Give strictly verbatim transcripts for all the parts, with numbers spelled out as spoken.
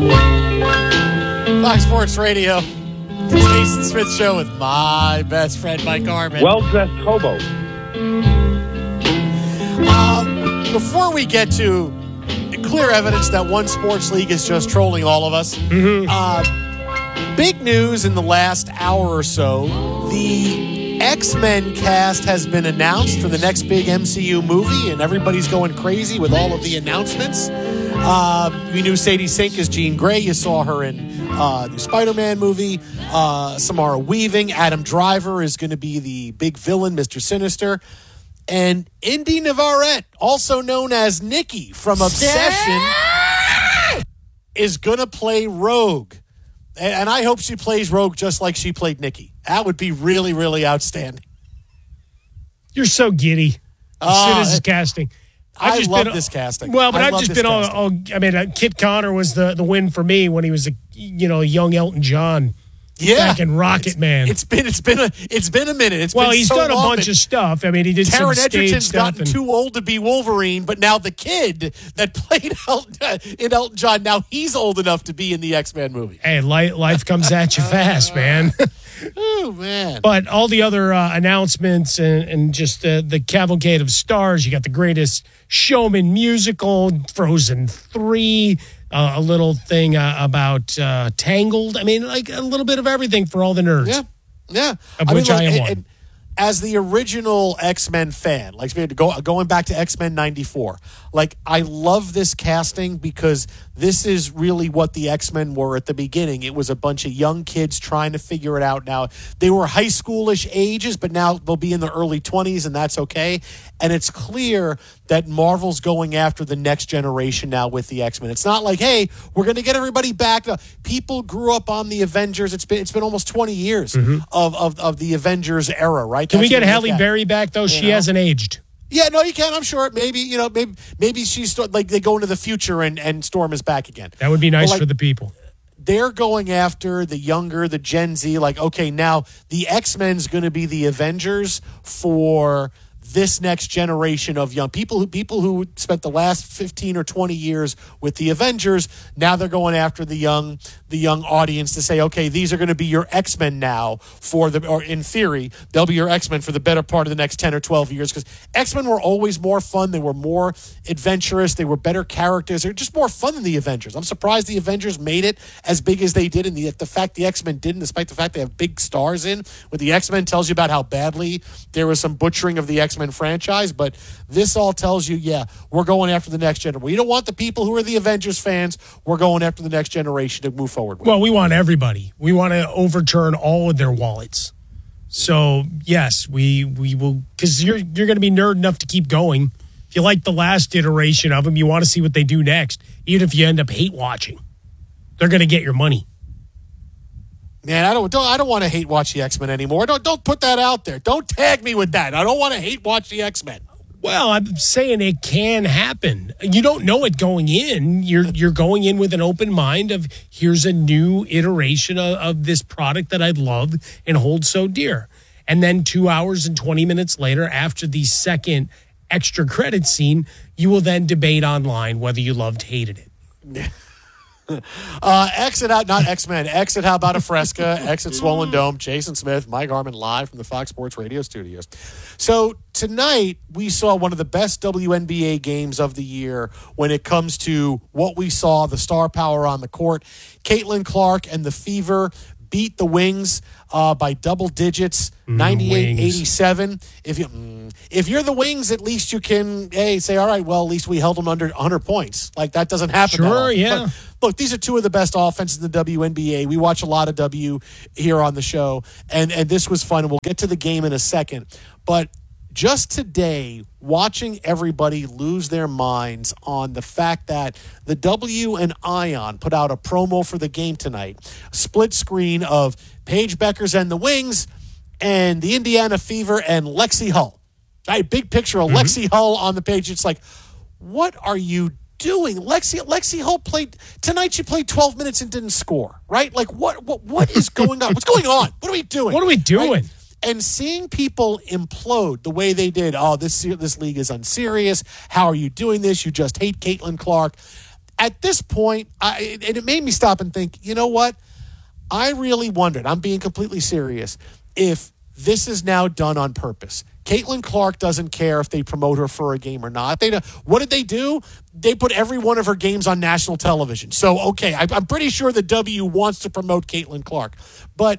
Fox Sports Radio, the Jason Smith Show with my best friend, Mike Garman. Well-dressed hobo. Uh, before we get to clear evidence that one sports league is just trolling all of us, Mm-hmm. uh, big news in the last hour or so. The X-Men cast has been announced for the next big M C U movie, and everybody's going crazy with all of the announcements. Uh, we knew Sadie Sink as Jean Grey. You saw her in uh, the Spider-Man movie. Uh, Samara Weaving. Adam Driver is going to be the big villain, Mister Sinister. And Indy Navarrete, also known as Nikki from Obsession, is going to play Rogue. And I hope she plays Rogue just like she played Nikki. That would be really, really outstanding. You're so giddy. As Uh, soon as this casting. I've I just love been, this casting. Well, but I I've love just this been all, casting. all. I mean, uh, Kit Connor was the, the win for me when he was a you know a young Elton John. Yeah, back in Rocket it's, Man. It's been it's been a it's been a minute. It's well, been he's so done a long, bunch of stuff. I mean, he did Taron some stage Egerton's stuff. gotten And, too old to be Wolverine, but now the kid that played Elton, in Elton John, now he's old enough to be in the X-Men movie. hey, life, life comes at you fast, man. Oh man! But all the other uh, announcements and, and just uh, the cavalcade of stars. You got the Greatest Showman musical, Frozen three, uh, a little thing uh, about uh, Tangled. I mean, like a little bit of everything for all the nerds. Yeah, yeah. Of I which mean, I am look, one. and- as the original X-Men fan, like go, going back to X-Men ninety-four, like I love this casting because this is really what the X-Men were at the beginning. It was a bunch of young kids trying to figure it out. Now, they were high schoolish ages, but now they'll be in their early twenties, and that's okay. And it's clear that Marvel's going after the next generation now with the X-Men. It's not like, hey, we're going to get everybody back. No, people grew up on the Avengers. It's been it's been almost twenty years Mm-hmm. of, of of the Avengers era, right? Can That's we get what you Halle look at. Berry back though? She know? hasn't aged. Yeah, no, you can. I'm sure. Maybe you know, maybe maybe she's like they go into the future and and Storm is back again. That would be nice But, like, for the people. they're going after the younger, the Gen Z. Like, okay, now the X-Men's going to be the Avengers for this next generation of young people who people who spent the last fifteen or twenty years with the Avengers. Now they're going after the young the young audience to say, okay, these are going to be your X-Men now for the, or in theory, they'll be your X-Men for the better part of the next ten or twelve years, because X-Men were always more fun. They were more adventurous. They were better characters. They were just more fun than the Avengers. I'm surprised the Avengers made it as big as they did, and the, the fact the X-Men didn't, despite the fact they have big stars in, with the X-Men tells you about how badly there was some butchering of the X-Men franchise. But this all tells you, yeah, we're going after the next generation. We don't want the people who are the Avengers fans. We're going after the next generation to move forward with. Well, we want everybody. We want to overturn all of their wallets. So yes, we we will, because you're you're going to be nerd enough to keep going. If you like the last iteration of them, you want to see what they do next. Even if you end up hate watching, they're going to get your money. Man, I don't, don't I don't want to hate watch the X-Men anymore. Don't don't put that out there. Don't tag me with that. I don't want to hate watch the X-Men. Well, I'm saying it can happen. You don't know it going in. You're you're going in with an open mind of, here's a new iteration of, of this product that I love and hold so dear. And then two hours and twenty minutes later, after the second extra credit scene, you will then debate online whether you loved, hated it. Uh, exit out, not X-Men. Exit, how about a Fresca? Exit Swollen Dome. Jason Smith, Mike Garman, live from the Fox Sports Radio studios. So tonight we saw one of the best W N B A games of the year when it comes to what we saw, the star power on the court. Caitlin Clark and the Fever beat the Wings uh, by double digits, ninety-eight eighty-seven. If you mm, if you're the Wings, at least you can hey say, all right, well, at least we held them under one hundred points. Like, that doesn't happen. Sure, that often. yeah. But look, these are two of the best offenses in the W N B A. We watch a lot of W here on the show, and and this was fun. And we'll get to the game in a second, but just today, watching everybody lose their minds on the fact that the W and Ion put out a promo for the game tonight, split screen of Paige Beckers and the Wings and the Indiana Fever and Lexi Hull. Right, big picture of mm-hmm. Lexi Hull on the page. It's like, what are you doing? Lexi Lexi Hull played tonight. She played twelve minutes and didn't score. Right, like what what what is going on? What's going on? What are we doing? What are we doing? Right? And seeing people implode the way they did, oh, this this league is unserious. How are you doing this? You just hate Caitlin Clark. at this point, I, and it made me stop and think, you know what? I really wondered, I'm being completely serious, if this is now done on purpose. Caitlin Clark doesn't care if they promote her for a game or not. They What did they do? They put every one of her games on national television. So, okay, I, I'm pretty sure the W wants to promote Caitlin Clark. But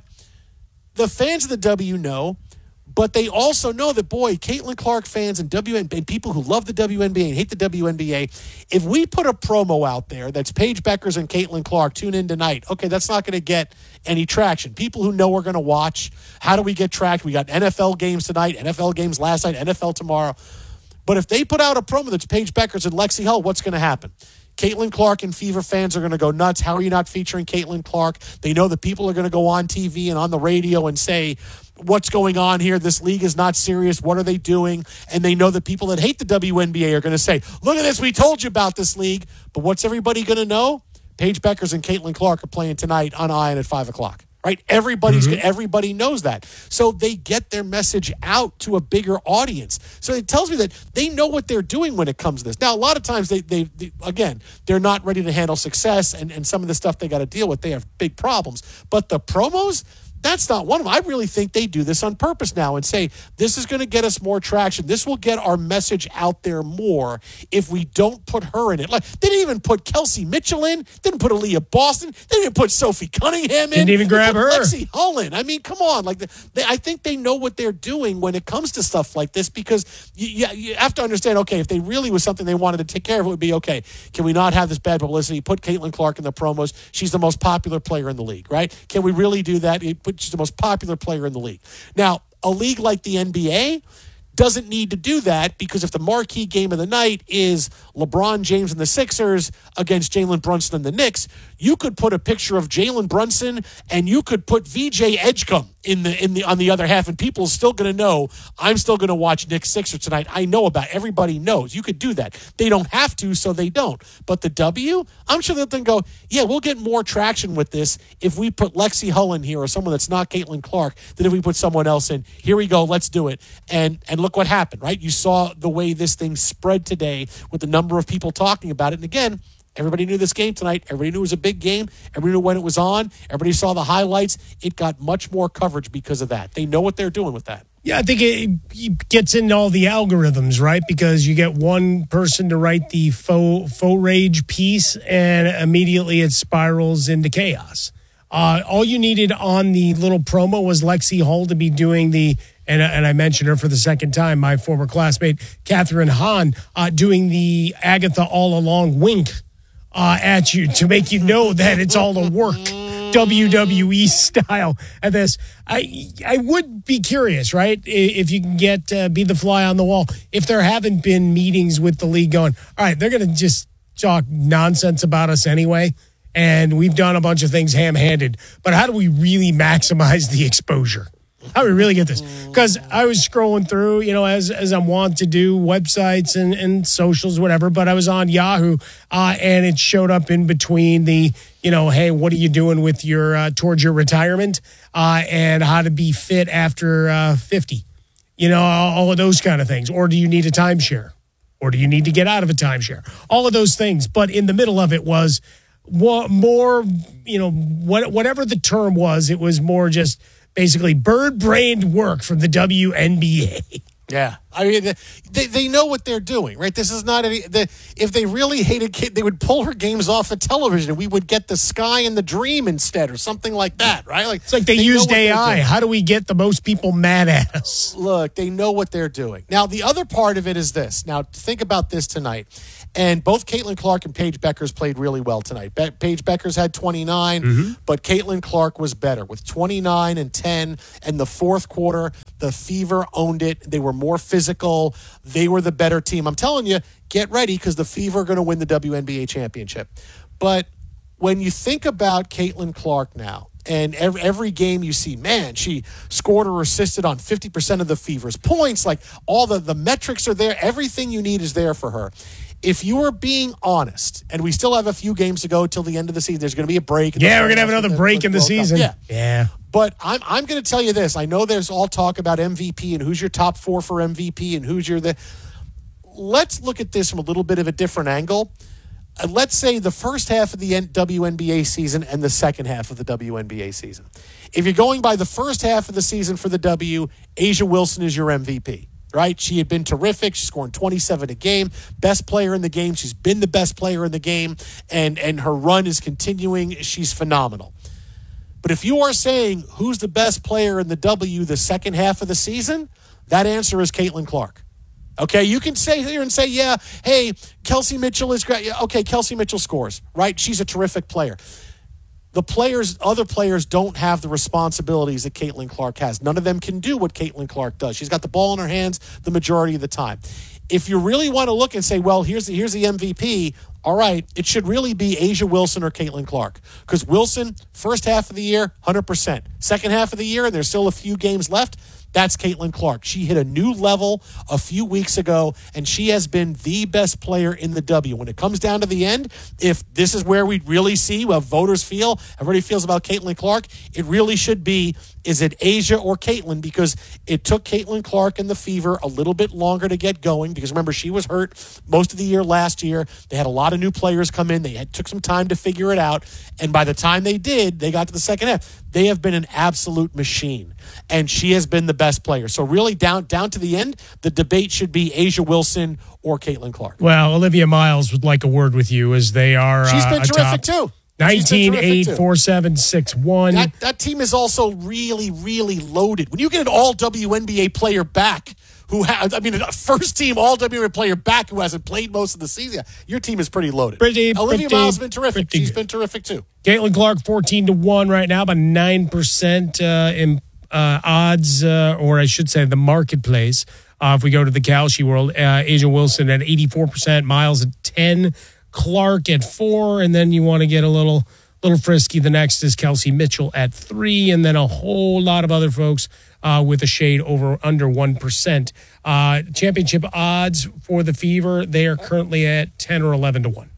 the fans of the W know, but they also know that, boy, Caitlin Clark fans and W N B A, and people who love the W N B A and hate the W N B A, if we put a promo out there that's Paige Beckers and Caitlin Clark, tune in tonight, okay, that's not going to get any traction. People who know are going to watch. How do we get tracked? We got N F L games tonight, N F L games last night, N F L tomorrow. But if they put out a promo that's Paige Beckers and Lexi Hull, what's going to happen? Caitlin Clark and Fever fans are going to go nuts. How are you not featuring Caitlin Clark? They know that people are going to go on T V and on the radio and say, what's going on here? This league is not serious. What are they doing? And they know that people that hate the W N B A are going to say, look at this. We told you about this league. But what's everybody going to know? Paige Beckers and Caitlin Clark are playing tonight on Iron at five o'clock. Right? Everybody's mm-hmm. everybody knows that. So they get their message out to a bigger audience. So it tells me that they know what they're doing when it comes to this. Now, a lot of times, they, they, they again, they're not ready to handle success, and, and some of the stuff they got to deal with, they have big problems. But the promos, that's not one of them. I really think they do this on purpose now and say, this is going to get us more traction. This will get our message out there more if we don't put her in it. Like, they didn't even put Kelsey Mitchell in. Didn't put Aaliyah Boston. They didn't even put Sophie Cunningham in. Didn't even grab her. Lexi Hull in. I mean, come on. Like, they, I think they know what they're doing when it comes to stuff like this, because you, you, you have to understand, okay, if they really was something they wanted to take care of, it would be, okay, can we not have this bad publicity? Put Caitlin Clark in the promos. She's the most popular player in the league, right? Can we really do that? Put She's the most popular player in the league. Now, a league like the N B A doesn't need to do that, because if the marquee game of the night is LeBron James and the Sixers against Jalen Brunson and the Knicks, you could put a picture of Jalen Brunson and you could put V J Edgecombe in the in the on the other half, and people are still going to know I'm still going to watch Knicks Sixers tonight. I know about it. Everybody knows. You could do that. They don't have to, so they don't. But the W, I'm sure they'll then go, yeah, we'll get more traction with this if we put Lexi Hull in here or someone that's not Caitlin Clark than if we put someone else in. Here we go. Let's do it. And and look what happened, right? You saw the way this thing spread today with the number of people talking about it. And again, everybody knew this game tonight. Everybody knew it was a big game. Everybody knew when it was on. Everybody saw the highlights. It got much more coverage because of that. They know what they're doing with that. Yeah, I think it, it gets into all the algorithms, right? Because you get one person to write the faux, faux rage piece, and immediately it spirals into chaos. Uh, all you needed on the little promo was Lexi Hull to be doing the, and, and I mentioned her for the second time, my former classmate, Catherine Hahn, uh, doing the Agatha All Along wink uh, at you to make you know that it's all a work, W W E style at this. I I would be curious, right, if you can get, uh, be the fly on the wall, if there haven't been meetings with the league going, all right, they're going to just talk nonsense about us anyway, and we've done a bunch of things ham-handed, but how do we really maximize the exposure? How do we really get this? Because I was scrolling through, you know, as as I'm wont to do, websites and, and socials, whatever, but I was on Yahoo, uh, and it showed up in between the, you know, hey, what are you doing with your, uh, towards your retirement, uh, and how to be fit after uh, fifty, you know, all of those kind of things. Or do you need a timeshare? Or do you need to get out of a timeshare? All of those things. But in the middle of it was more, you know, what, whatever the term was, it was more just basically bird-brained work from the W N B A. Yeah. I mean, they they know what they're doing, right? This is not any. The, if they really hated Kate, they would pull her games off of television, and we would get the Sky and the Dream instead, or something like that, right? Like it's like they, they used A I. How do we get the most people mad at us? Look, they know what they're doing. Now, the other part of it is this. Now, think about this tonight. And both Caitlin Clark and Paige Beckers played really well tonight. Be- Paige Beckers had twenty-nine, mm-hmm. but Caitlin Clark was better with twenty-nine and ten. And the fourth quarter, the Fever owned it. They were more physical. They were the better team. I'm telling you, get ready, because the Fever are going to win the W N B A championship. But when you think about Caitlin Clark now, and every, every game you see, man, she scored or assisted on fifty percent of the Fever's points. Like, all the, the metrics are there. Everything you need is there for her. If you are being honest, and we still have a few games to go till the end of the season, there's going to be a break. Yeah, we're going to have another break in the season. Yeah. Yeah. But I'm I'm going to tell you this. I know there's all talk about M V P and who's your top four for M V P and who's your the. Let's look at this from a little bit of a different angle. uh, let's say the first half of the N- W N B A season and the second half of the W N B A season. If you're going by the first half of the season for the W, A'ja Wilson is your M V P. Right? She had been terrific. She's scoring twenty-seven a game. Best player in the game. She's been the best player in the game. And, and her run is continuing. She's phenomenal. But if you are saying who's the best player in the W the second half of the season, that answer is Caitlin Clark. Okay, you can say here and say, yeah, hey, Kelsey Mitchell is great. Yeah, okay, Kelsey Mitchell scores, right? She's a terrific player. The players, other players don't have the responsibilities that Caitlin Clark has. None of them can do what Caitlin Clark does. She's got the ball in her hands the majority of the time. If you really want to look and say, well, here's the, here's the M V P, all right, it should really be A'ja Wilson or Caitlin Clark. Because Wilson, first half of the year, one hundred percent. Second half of the year, and there's still a few games left, that's Caitlin Clark. She hit a new level a few weeks ago, and she has been the best player in the W. When it comes down to the end, if this is where we really see what voters feel, everybody feels about Caitlin Clark, it really should be, is it A'ja or Caitlin? Because it took Caitlin Clark and the Fever a little bit longer to get going, because remember, she was hurt most of the year last year. They had a lot of new players come in. They had, took some time to figure it out, and by the time they did, they got to the second half. They have been an absolute machine, and she has been the best player. So really down down to the end, the debate should be A'ja Wilson or Caitlin Clark. Well, Olivia Miles would like a word with you as they are She's been uh, terrific too. nineteen eight four seven six one. That, that team is also really, really loaded. When you get an all W N B A player back who has, I mean, a first team all W N B A player back who hasn't played most of the season, your team is pretty loaded. Pretty, Olivia pretty, Miles has been terrific. She's good. been terrific too. Caitlin Clark fourteen to one right now, about nine percent uh, in uh, odds, uh, or I should say the marketplace. Uh, if we go to the Kalshi world, uh, A'ja Wilson at eighty-four percent, Miles at ten, Clark at four, and then you want to get a little little frisky. The next is Kelsey Mitchell at three, and then a whole lot of other folks uh, with a shade over under one percent. Uh, championship odds for the Fever, they are currently at ten or eleven to one.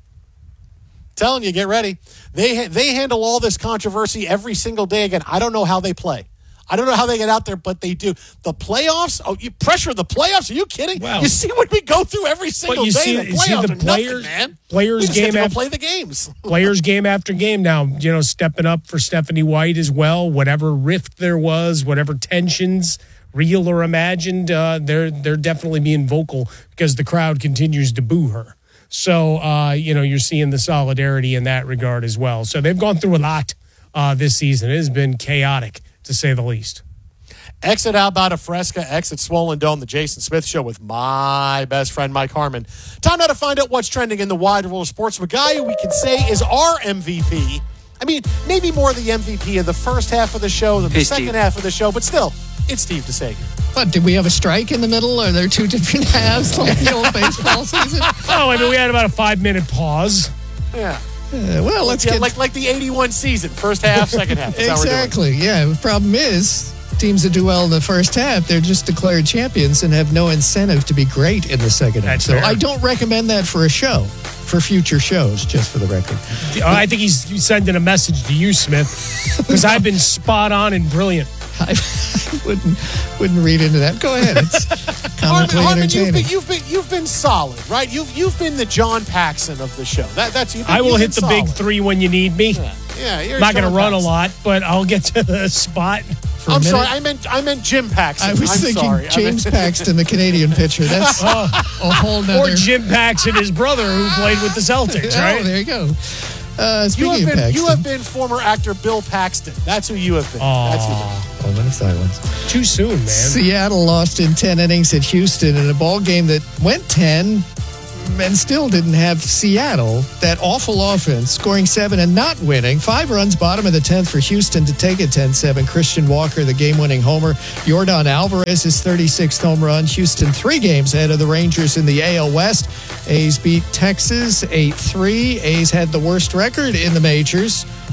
Telling you, get ready. They they handle all this controversy every single day. Again, I don't know how they play. I don't know how they get out there, but they do. The playoffs, oh, you pressure the playoffs? Are you kidding? Wow. You see what we go through every single you day? See, the you see playoffs the are players, nothing, man. Players we just game have to go after, play the games. Players game after game now, you know, stepping up for Stephanie White as well. Whatever rift there was, whatever tensions, real or imagined, uh, they're they're definitely being vocal because the crowd continues to boo her. So, uh, you know, you're seeing the solidarity in that regard as well. So they've gone through a lot uh, this season. It has been chaotic, to say the least. Exit Alberta Fresca, exit Swollen Dome, the Jason Smith Show with my best friend, Mike Harmon. Time now to find out what's trending in the wide world of sports. A guy who we can say is our M V P. I mean, maybe more the M V P of the first half of the show than the hey, second Steve. half of the show, but still, it's Steve DeSager. What, did we have a strike in the middle? Are there two different halves like the old baseball season? Oh, I mean, we had about a five-minute pause. Yeah. Uh, well, let's yeah, get... like like the eighty-one season, first half, second half. That's how we're doing. Exactly, yeah. The problem is, teams that do well in the first half, they're just declared champions and have no incentive to be great in the second half. That's So fair. I don't recommend that for a show, for future shows, just for the record. I think he's sending a message to you, Smith, because I've been spot on and brilliant. I, I wouldn't wouldn't read into that. Go ahead. It's Harmon, comically Harmon, you've entertaining. been you've been you've been solid, right? You've you've been the John Paxson of the show. That that's you've been, I will you've hit the been big solid. three when you need me. Yeah, yeah you're I'm not going to John run Paxson. a lot, but I'll get to the spot. For a I'm minute. sorry, I meant I meant Jim Paxson. I was I'm thinking sorry. James I meant, Paxton, the Canadian pitcher. That's a whole nother... Or Jim Paxson, his brother, who played with the Celtics, Oh, right? there you go. Uh, you speaking have of been Paxton, you have been former actor Bill Paxton. That's who you have been. That's who you've been. moment of silence. Too soon, man. Seattle lost in ten innings at Houston in a ball game that went ten and still didn't have Seattle, that awful offense, scoring seven and not winning. Five runs bottom of the tenth for Houston to take it ten seven. Christian Walker, the game-winning homer. Yordan Alvarez, his thirty-sixth home run. Houston three games ahead of the Rangers in the A L West. A's beat Texas eight three. A's had the worst record in the majors.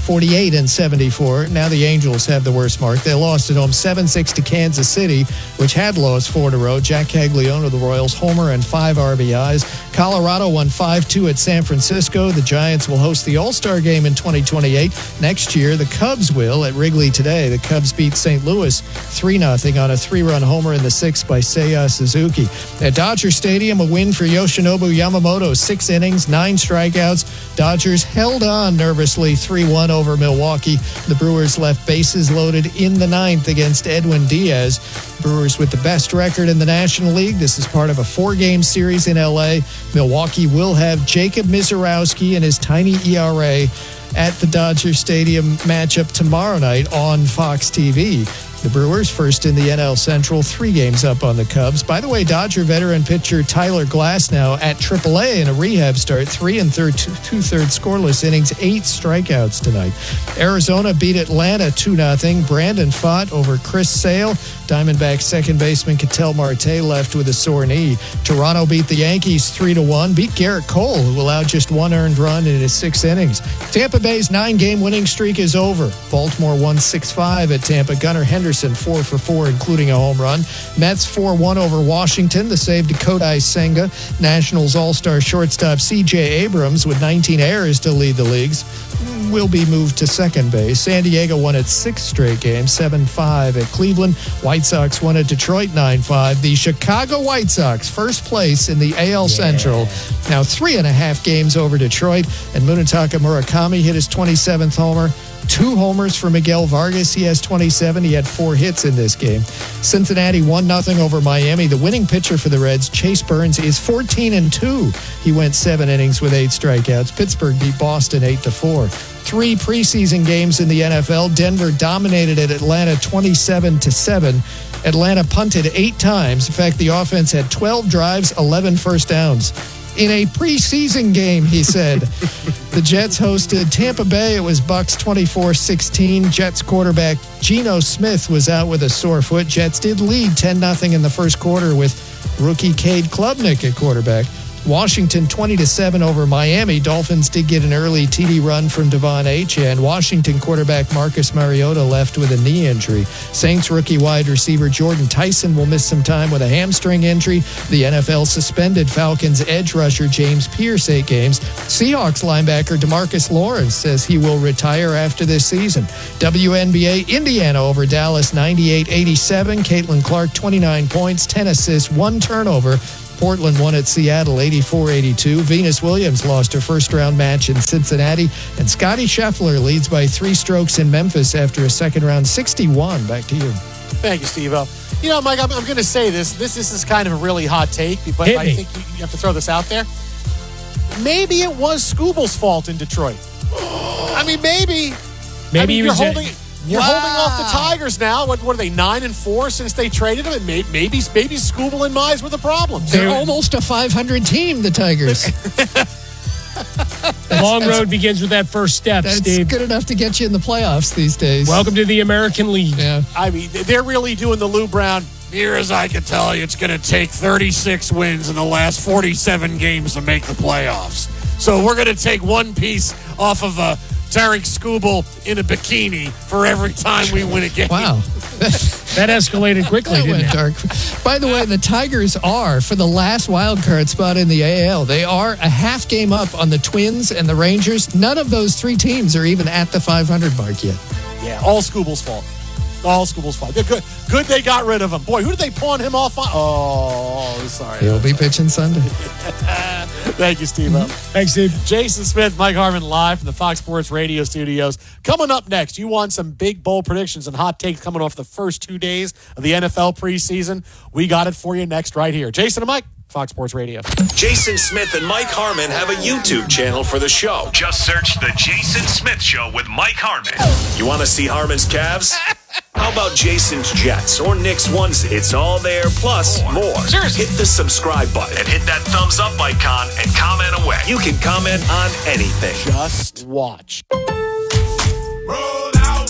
forty-eight and seventy-four. Now the Angels have the worst mark. They lost at home seven six to Kansas City, which had lost four in a row. Jack Caglione of the Royals, homer and five R B Is. Colorado won five two at San Francisco. The Giants will host the All-Star Game in twenty twenty-eight. Next year, the Cubs will at Wrigley today. The Cubs beat Saint Louis three nothing on a three-run homer in the sixth by Seiya Suzuki. At Dodger Stadium, a win for Yoshinobu Yamamoto. Six innings, nine strikeouts. Dodgers held on nervously three one over Milwaukee. The Brewers left bases loaded in the ninth against Edwin Diaz. Brewers with the best record in the National League. This is part of a four-game series in L A. Milwaukee will have Jacob Misiorowski and his tiny E R A at the Dodger Stadium matchup tomorrow night on Fox T V. The Brewers first in the N L Central, three games up on the Cubs. By the way, Dodger veteran pitcher Tyler Glasnow at triple A in a rehab start, three and third, two, two-thirds scoreless innings, eight strikeouts tonight. Arizona beat Atlanta two nothing. Brandon Pfaadt over Chris Sale. Diamondbacks second baseman Ketel Marte left with a sore knee. Toronto beat the Yankees three to one. Beat Garrett Cole, who allowed just one earned run in his six innings. Tampa Bay's nine-game winning streak is over. Baltimore won six five at Tampa. Gunnar Henderson four for four, including a home run. Mets four one over Washington. The save to Kodai Senga. Nationals all-star shortstop C J Abrams with nineteen errors to lead the leagues will be moved to second base. San Diego won its sixth straight game, seven five at Cleveland. White Sox won at Detroit nine five. The Chicago White Sox, first place in the A L yeah. Central. Now three and a half games over Detroit. And Munetaka Murakami hit his twenty-seventh homer. Two homers for Miguel Vargas. He has twenty-seven. He had four hits in this game. Cincinnati one nothing over Miami. The winning pitcher for the Reds, Chase Burns, is fourteen and two. He went seven innings with eight strikeouts. Pittsburgh beat Boston eight to four. Three preseason games in the N F L. Denver dominated at Atlanta twenty-seven to seven. Atlanta punted eight times. In fact, the offense had twelve drives, eleven first downs. In a preseason game, he said. The Jets hosted Tampa Bay. It was Bucks twenty-four sixteen. Jets quarterback Geno Smith was out with a sore foot. Jets did lead ten nothing in the first quarter with rookie Cade Klubnik at quarterback. Washington twenty to seven over Miami. Dolphins did get an early T D run from Devon Achane. Washington quarterback Marcus Mariota left with a knee injury. Saints rookie wide receiver Jordan Tyson will miss some time with a hamstring injury. The N F L suspended Falcons edge rusher James Pierce eight games. Seahawks linebacker DeMarcus Lawrence says he will retire after this season. W N B A Indiana over Dallas ninety-eight eighty-seven. Caitlin Clark twenty-nine points, ten assists, one turnover. Portland won at Seattle eighty-four eighty-two. Venus Williams lost her first-round match in Cincinnati. And Scottie Scheffler leads by three strokes in Memphis after a second-round sixty-one. Back to you. Thank you, Steve-O. You know, Mike, I'm, I'm going to say this. This. This is kind of a really hot take, but Hit I me. think you, you have to throw this out there. Maybe it was Scooble's fault in Detroit. I mean, maybe. Maybe I mean, he you're was holding... You're Wow. holding off the Tigers now. What, what are they, nine and four since they traded him? Maybe, maybe, maybe Scooble and Mize were the problem. They're almost a five hundred team, the Tigers. Long road begins with that first step, That's Steve. good enough to get you in the playoffs these days. Welcome to the American League. Yeah. I mean, they're really doing the Lou Brown. Here, as I can tell you, it's going to take thirty-six wins in the last forty-seven games to make the playoffs. So we're going to take one piece off of a Derek Scooble in a bikini for every time we win a game. Wow. That escalated quickly, That didn't went it? dark. By the way, the Tigers are, for the last wild card spot in the A L, they are a half game up on the Twins and the Rangers. None of those three teams are even at the five hundred mark yet. Yeah, all Scooble's fault. All Scooble's fault. They're good. Good they got rid of him. Boy, who did they pawn him off on? Oh, sorry. He'll be pitching Sunday. Thank you, Steve. Thanks, Steve. Jason Smith, Mike Harmon, live from the Fox Sports Radio studios. Coming up next, you want some big, bold predictions and hot takes coming off the first two days of the N F L preseason. We got it for you next right here. Jason and Mike, Fox Sports Radio. Jason Smith and Mike Harmon have a YouTube channel for the show. Just search The Jason Smith Show with Mike Harmon. You want to see Harmon's Cavs? How about Jason's Jets or Nick's ones? It's all there, plus more. Seriously. Hit the subscribe button. And hit that thumbs up icon and comment away. You can comment on anything. Just watch. Pros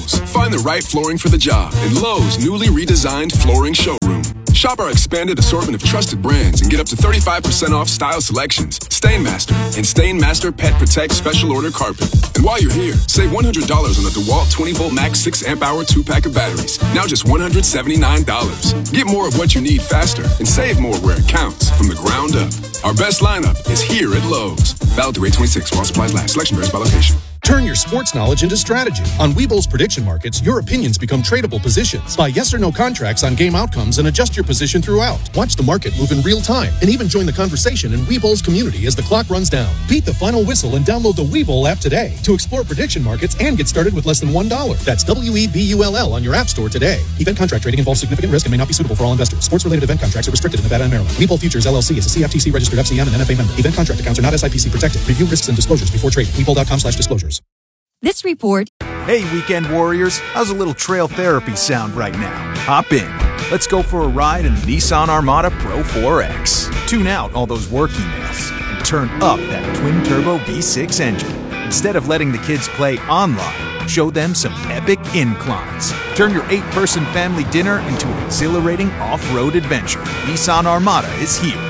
Lowe's. Find the right flooring for the job in Lowe's newly redesigned flooring showroom. Shop our expanded assortment of trusted brands and get up to thirty-five percent off style selections, Stainmaster, and Stainmaster Pet Protect Special Order Carpet. And while you're here, save one hundred dollars on the DeWalt twenty volt Max six amp hour two pack of batteries. Now just one hundred seventy-nine dollars. Get more of what you need faster and save more where it counts from the ground up. Our best lineup is here at Lowe's. Valid through eight twenty-six while supplies last. Selection varies by location. Turn your sports knowledge into strategy. On Webull's prediction markets, your opinions become tradable positions. Buy yes or no contracts on game outcomes and adjust your position throughout. Watch the market move in real time and even join the conversation in Webull's community as the clock runs down. Beat the final whistle and download the Webull app today to explore prediction markets and get started with less than one dollar. That's W E B U L L on your app store today. Event contract trading involves significant risk and may not be suitable for all investors. Sports-related event contracts are restricted in Nevada and Maryland. Webull Futures L L C is a C F T C registered F C M and N F A member. Event contract accounts are not S I P C protected. Review risks and disclosures before trading. Webull dot com slash disclosures. This report. Hey, weekend warriors. How's a little trail therapy sound right now? Hop in. Let's go for a ride in the Nissan Armada Pro four X. Tune out all those work emails and turn up that twin-turbo V six engine. Instead of letting the kids play online, show them some epic inclines. Turn your eight-person family dinner into an exhilarating off-road adventure. Nissan Armada is here.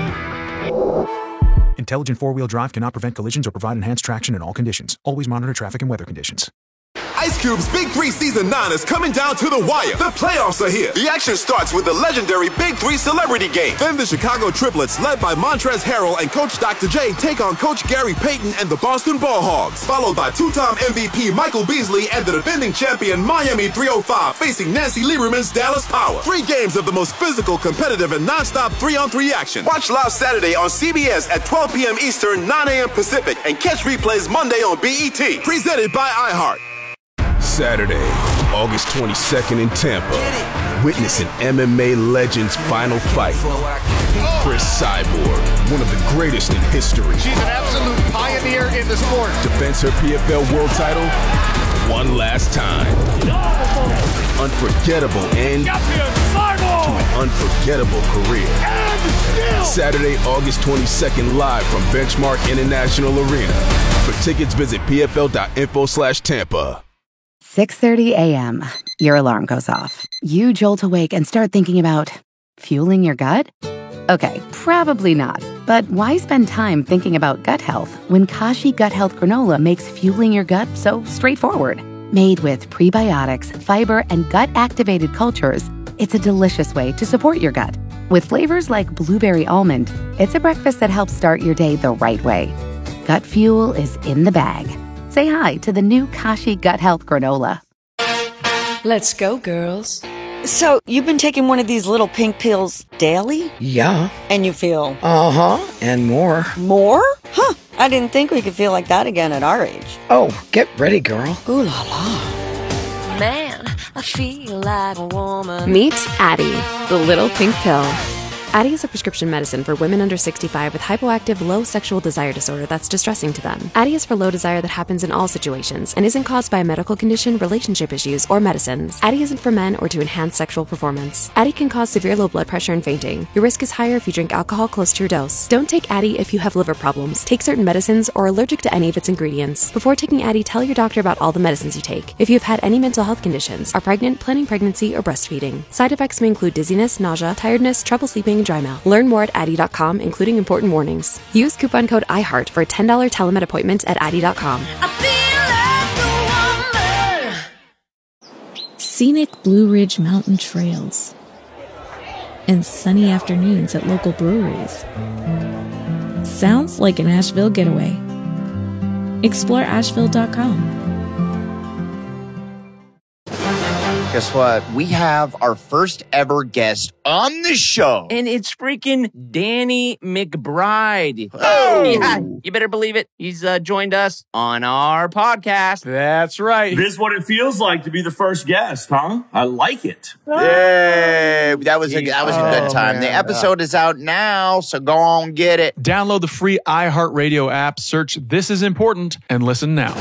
Intelligent four-wheel drive cannot prevent collisions or provide enhanced traction in all conditions. Always monitor traffic and weather conditions. Ice Cube's Big Three Season nine is coming down to the wire. The playoffs are here. The action starts with the legendary Big Three Celebrity Game. Then the Chicago Triplets, led by Montrezl Harrell and Coach Doctor J, take on Coach Gary Payton and the Boston Ball Hogs. Followed by two-time M V P Michael Beasley and the defending champion Miami three oh five facing Nancy Lieberman's Dallas Power. Three games of the most physical, competitive, and non-stop three-on-three action. Watch live Saturday on C B S at twelve p.m. Eastern, nine a.m. Pacific, and catch replays Monday on B E T. Presented by iHeart. Saturday, August twenty-second in Tampa. Witness an M M A legend's final fight. Chris Cyborg, one of the greatest in history. She's an absolute pioneer in the sport. Defends her P F L world title one last time. Unforgettable end to an unforgettable career. Saturday, August twenty-second, live from Benchmark International Arena. For tickets, visit P F L dot info slash Tampa. six thirty a.m. Your alarm goes off. You jolt awake and start thinking about fueling your gut? Okay, probably not. But why spend time thinking about gut health when Kashi Gut Health Granola makes fueling your gut so straightforward? Made with prebiotics, fiber, and gut-activated cultures, it's a delicious way to support your gut. With flavors like blueberry almond, it's a breakfast that helps start your day the right way. Gut fuel is in the bag. Say hi to the new Kashi Gut Health Granola. Let's go, girls. So, you've been taking one of these little pink pills daily? Yeah. And you feel? Uh-huh, and more. More? Huh, I didn't think we could feel like that again at our age. Oh, get ready, girl. Ooh la la. Man, I feel like a woman. Meet Addie, the little pink pill. Addie is a prescription medicine for women under sixty-five with hypoactive low sexual desire disorder that's distressing to them. Addie is for low desire that happens in all situations and isn't caused by a medical condition, relationship issues, or medicines. Addie isn't for men or to enhance sexual performance. Addie can cause severe low blood pressure and fainting. Your risk is higher if you drink alcohol close to your dose. Don't take Addie if you have liver problems, take certain medicines, or are allergic to any of its ingredients. Before taking Addie, tell your doctor about all the medicines you take. If you have had any mental health conditions, are pregnant, planning pregnancy, or breastfeeding. Side effects may include dizziness, nausea, tiredness, trouble sleeping, and dry mouth. Learn more at Addie dot com, including important warnings. Use coupon code iHeart for a ten dollars telemed appointment at Addie dot com. Scenic Blue Ridge Mountain trails and sunny afternoons at local breweries. Sounds like an Asheville getaway. Explore Asheville dot com. Guess what? We have our first ever guest on the show. And it's freaking Danny McBride. Oh! Yeah, you better believe it. He's uh, joined us on our podcast. That's right. This is what it feels like to be the first guest, huh? I like it. Yay! That was a, that was a good time. Oh, the episode is out now, so go on, get it. Download the free iHeartRadio app, search This Is Important, and listen now.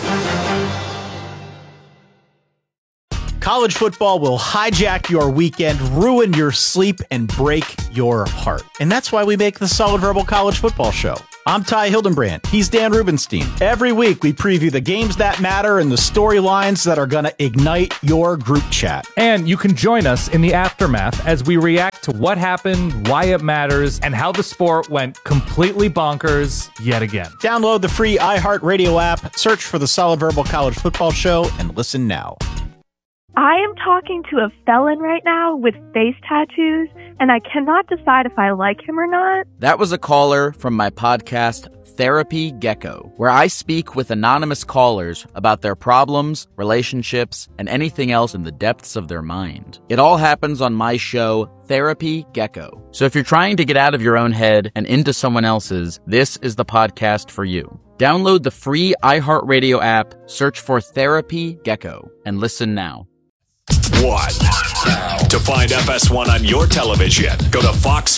College football will hijack your weekend, ruin your sleep, and break your heart. And that's why we make the Solid Verbal College Football Show. I'm Ty Hildenbrand. He's Dan Rubenstein. Every week we preview the games that matter and the storylines that are going to ignite your group chat. And you can join us in the aftermath as we react to what happened, why it matters, and how the sport went completely bonkers yet again. Download the free iHeartRadio app, search for the Solid Verbal College Football Show, and listen now. I am talking to a felon right now with face tattoos, and I cannot decide if I like him or not. That was a caller from my podcast, Therapy Gecko, where I speak with anonymous callers about their problems, relationships, and anything else in the depths of their mind. It all happens on my show, Therapy Gecko. So if you're trying to get out of your own head and into someone else's, this is the podcast for you. Download the free iHeartRadio app, search for Therapy Gecko, and listen now. One. To find F S one on your television, go to Fox